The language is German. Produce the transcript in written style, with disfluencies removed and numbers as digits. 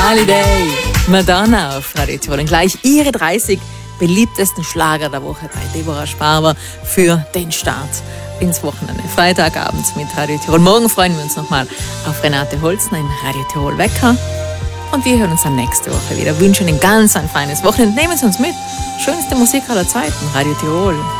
Holiday, Madonna auf Radio Tirol. Und gleich ihre 30 beliebtesten Schlager der Woche bei Deborah Sparber für den Start ins Wochenende. Freitagabends mit Radio Tirol. Morgen freuen wir uns nochmal auf Renate Holzner im Radio Tirol Wecker. Und wir hören uns dann nächste Woche wieder. Wünschen Ihnen ganz ein feines Wochenende. Nehmen Sie uns mit. Schönste Musik aller Zeiten. Radio Tirol.